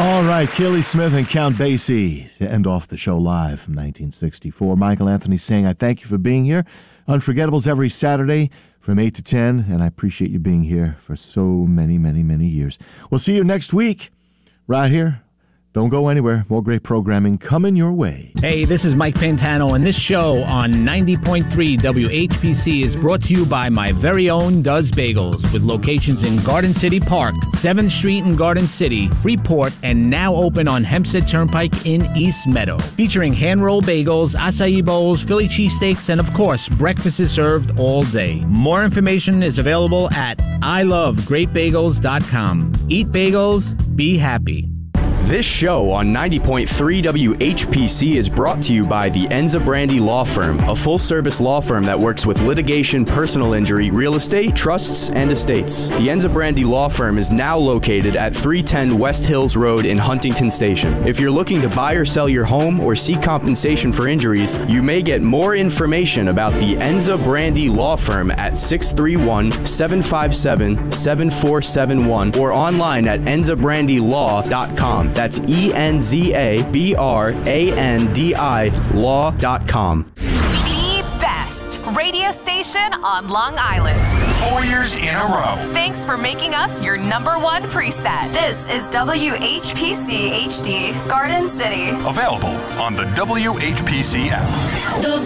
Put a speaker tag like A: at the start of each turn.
A: All right, Keely Smith and Count Basie to end off the show live from 1964. Michael Anthony saying, I thank you for being here. Unforgettables every Saturday from 8 to 10, and I appreciate you being here for so many, many, many years. We'll see you next week right here. Don't go anywhere. More great programming coming your way.
B: Hey, this is Mike Pantano, and this show on 90.3 WHPC is brought to you by my very own Does Bagels, with locations in Garden City Park, 7th Street in Garden City, Freeport, and now open on Hempstead Turnpike in East Meadow. Featuring hand-rolled bagels, acai bowls, Philly cheesesteaks, and of course, breakfast is served all day. More information is available at ilovegreatbagels.com. Eat bagels, be happy.
C: This show on 90.3 WHPC is brought to you by the Enza Brandy Law Firm, a full-service law firm that works with litigation, personal injury, real estate, trusts, and estates. The Enza Brandy Law Firm is now located at 310 West Hills Road in Huntington Station. If you're looking to buy or sell your home or seek compensation for injuries, you may get more information about the Enza Brandy Law Firm at 631-757-7471 or online at enzabrandylaw.com. That's ENZABRANDI law.com.
D: The best radio station on Long Island.
E: 4 years in a row.
D: Thanks for making us your #1 preset. This is WHPC HD, Garden City.
E: Available on the WHPC app.